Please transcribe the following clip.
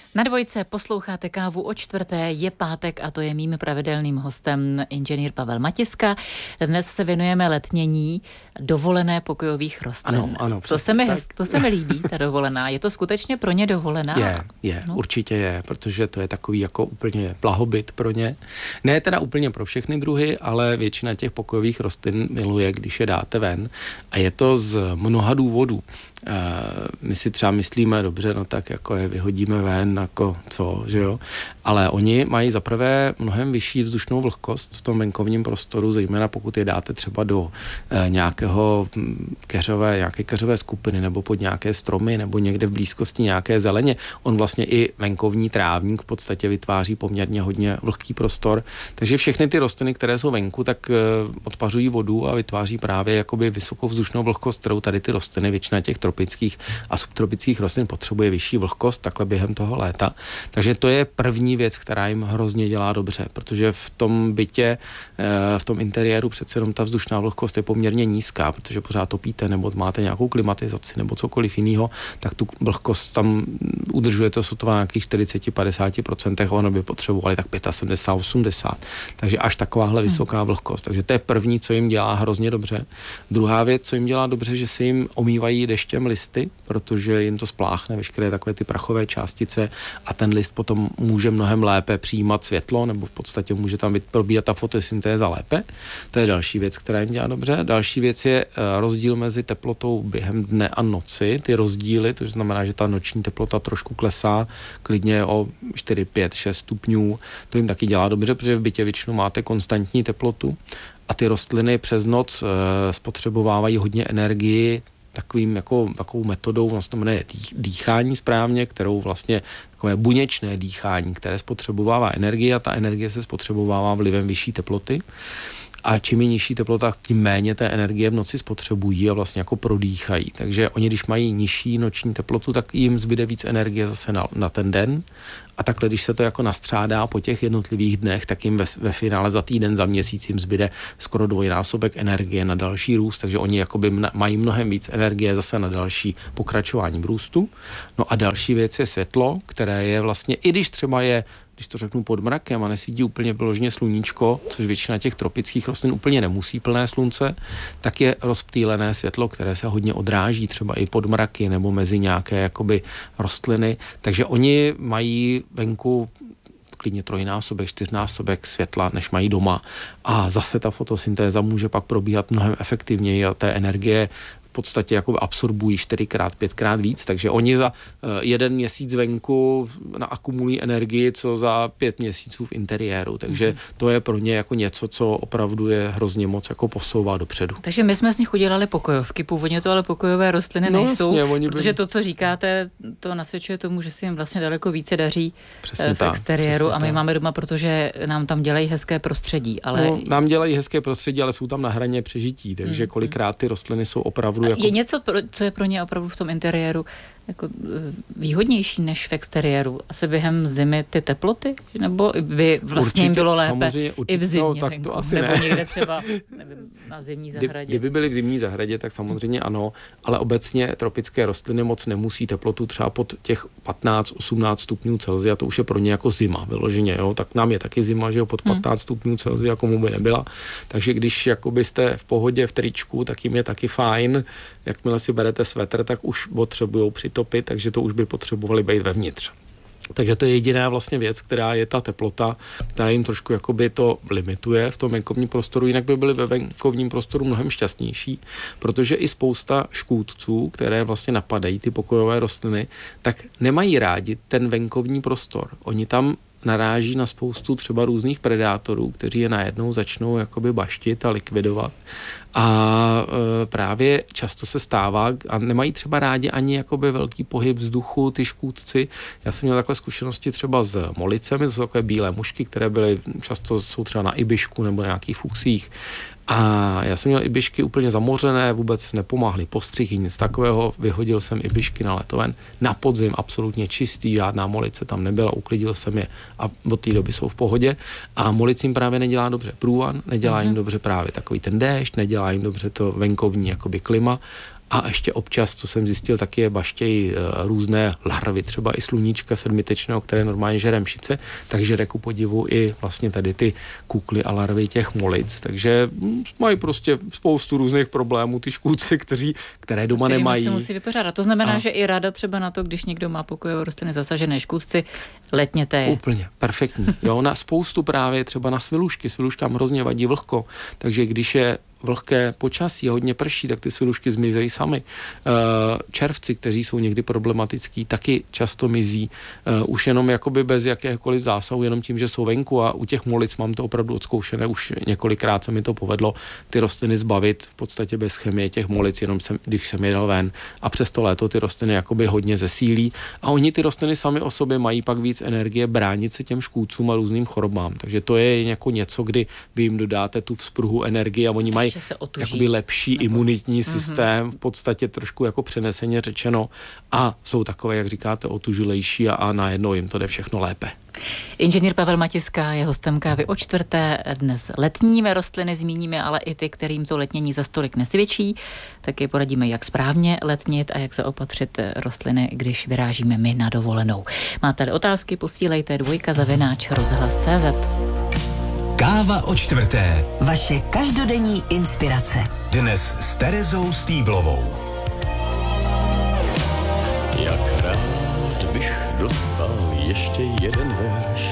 Na Dvojce posloucháte Kávu o čtvrté, je pátek a to je mým pravidelným hostem inženýr Pavel Matiska. Dnes se věnujeme letnění dovolené pokojových rostlin. Ano, to se mi líbí, ta dovolená. Je to skutečně pro ně dovolená? Je, určitě je, protože to je takový jako úplně blahobyt pro ně. Ne teda úplně pro všechny druhy, ale většina těch pokojových rostlin miluje, když je dáte ven. A je to z mnoha důvodů. My si třeba myslíme, dobře, no tak jako je vyhodíme ven, jako co, že jo. Ale oni mají zaprvé mnohem vyšší vzdušnou vlhkost v tom venkovním prostoru, zejména pokud je dáte třeba do nějaké keřové skupiny nebo pod nějaké stromy nebo někde v blízkosti nějaké zeleně. On vlastně i venkovní trávník v podstatě vytváří poměrně hodně vlhký prostor. Takže všechny ty rostliny, které jsou venku, tak odpařují vodu a vytváří právě jakoby vysokou vzdušnou vlhkost, kterou tady ty rostliny, většina těch tropických a subtropických rostlin potřebuje vyšší vlhkost takhle během toho léta. Takže to je první věc, která jim hrozně dělá dobře, protože v tom bytě, v tom interiéru přece jenom ta vzdušná vlhkost je poměrně nízká, protože pořád topíte nebo máte nějakou klimatizaci nebo cokoliv jiného, tak tu vlhkost tam udržujete sotva nějakých 40-50%, ono by potřebovali tak 75-80%. Takže až takováhle vysoká vlhkost. Takže to je první, co jim dělá hrozně dobře. Druhá věc, co jim dělá dobře, že se jim omývají deštěm listy, protože jim to spláchne veškeré takové ty prachové částice a ten list potom může mnohem lépe přijímat světlo, nebo v podstatě může tam probíhat ta fotosyntéza lépe. To je další věc, která jim dělá dobře. Další věc je rozdíl mezi teplotou během dne a noci. Ty rozdíly, to znamená, že ta noční teplota trošku klesá, klidně o 4, 5, 6 stupňů. To jim taky dělá dobře, protože v bytě většinou máte konstantní teplotu a ty rostliny přes noc spotřebovávají hodně energii takovou metodou, vlastně jmenuje dýchání správně, kterou vlastně takové buněčné dýchání, které spotřebovává energii a ta energie se spotřebovává vlivem vyšší teploty. A čím je nižší teplota, tím méně té energie v noci spotřebují a vlastně jako prodýchají. Takže oni, když mají nižší noční teplotu, tak jim zbyde víc energie zase na ten den. A takhle, když se to jako nastřádá po těch jednotlivých dnech, tak jim ve finále za týden, za měsíc jim zbyde skoro dvojnásobek energie na další růst, takže oni jakoby mají mnohem víc energie zase na další pokračování v růstu. No a další věc je světlo, které je vlastně, i když třeba je, když to řeknu, pod mrakem a nesvítí úplně vyloženě sluníčko, což většina těch tropických rostlin úplně nemusí plné slunce, tak je rozptýlené světlo, které se hodně odráží třeba i pod mraky nebo mezi nějaké jakoby rostliny. Takže oni mají venku klidně 3násobek, 4násobek světla, než mají doma. A zase ta fotosyntéza může pak probíhat mnohem efektivněji a té energie v podstatě jako absorbují 4x, 5x víc, takže oni za 1 měsíc venku naakumulují energii, co za 5 měsíců v interiéru, takže to je pro ně jako něco, co opravdu je hrozně moc jako posouvá dopředu. Takže my jsme z nich udělali pokojovky, původně to ale pokojové rostliny nejsou, jasně, protože to, co říkáte, to nasvědčuje tomu, že si jim vlastně daleko více daří v exteriéru a my máme doma, protože nám tam dělají hezké prostředí. Ale nám dělají hezké prostředí, ale jsou tam na hraně přežití, takže kolikrát ty rostliny jsou opravdu jako... Je něco, co je pro ně opravdu v tom interiéru jako výhodnější než v exteriéru? Asi během zimy ty teploty? Nebo by vlastně jim bylo lépe i v zimě? No, tak to asi nebo ne. Někde třeba na zimní zahradě? Kdyby byly v zimní zahradě, tak samozřejmě ano, ale obecně tropické rostliny moc nemusí teplotu třeba pod těch 15-18 stupňů Celsia, to už je pro ně jako zima vyloženě, jo? Tak nám je taky zima, že jo, pod 15 stupňů Celsia, komu by nebyla. Takže když jakoby jste v pohodě v tričku, tak jim je taky fajn. Jakmile si berete svetr, tak už potřebujou přitopit, takže to už by potřebovali být vevnitř. Takže to je jediná vlastně věc, která je ta teplota, která jim trošku jakoby to limituje v tom venkovním prostoru, jinak by byli ve venkovním prostoru mnohem šťastnější, protože i spousta škůdců, které vlastně napadají ty pokojové rostliny, tak nemají rádi ten venkovní prostor. Oni tam naráží na spoustu třeba různých predátorů, kteří je najednou začnou jakoby baštit a likvidovat. A právě často se stává, a nemají třeba rádi ani jakoby velký pohyb vzduchu, ty škůdci. Já jsem měl takhle zkušenosti třeba s molicemi, to jsou takové bílé mušky, které byly často jsou třeba na ibišku nebo na nějakých fuksích. A já jsem měl ibišky úplně zamořené, vůbec nepomáhly postřiky, nic takového. Vyhodil jsem ibišky na letoven. Na podzim absolutně čistý, žádná molice tam nebyla, uklidil jsem je a od té doby jsou v pohodě. A molicím právě nedělá dobře průvan, nedělá jim dobře právě takový ten déšť, nedělá jim dobře to venkovní jakoby klima. a ještě občas, co jsem zjistil, taky je baštěj různé larvy, třeba i sluníčka sedmitečného, které normálně žere mšice, takže žere ku podivu i vlastně tady ty kukly a larvy těch molic, takže mají prostě spoustu různých problémů, ty škůdci, které doma nemají. Se musí vypořádat. To znamená, že i rada třeba na to, když někdo má pokojové rostliny zasažené škůdci, letněte je. Úplně, perfektní. Jo, na spoustu právě třeba na svilušky. Sviluškám hrozně vadí vlhko, takže když je vlhké počasí, hodně prší, tak ty svilušky zmizejí sami. Červci, kteří jsou někdy problematický, taky často mizí. Už jenom jakoby bez jakéhokoliv zásahu, jenom tím, že jsou venku, a u těch molic mám to opravdu odzkoušené, už několikrát se mi to povedlo ty rostliny zbavit v podstatě bez chemie těch molic, jenom když jsem je dal ven, a přes to léto ty rostliny jakoby hodně zesílí a oni ty rostliny sami o sobě mají pak víc energie bránit se těm škůdcům a různým chorobám. Takže to je jako něco, kdy vy jim dodáte tu vzpruhu energie a oni mají jakoby lepší imunitní systém, v podstatě trošku jako přeneseně řečeno, a jsou takové, jak říkáte, otužilejší a najednou jim to jde všechno lépe. Inženýr Pavel Matiska je hostem Kávy o čtvrté. Dnes letními rostliny zmíníme, ale i ty, kterým to letnění za stolik nesvědčí. Taky poradíme, jak správně letnit a jak zaopatřit rostliny, když vyrážíme my na dovolenou. Máte-li otázky, posílejte 2@rozhlas.cz. Káva o čtvrté. Vaše každodenní inspirace. Dnes s Terezou Stýblovou. Jak rád bych dostal ještě jeden verš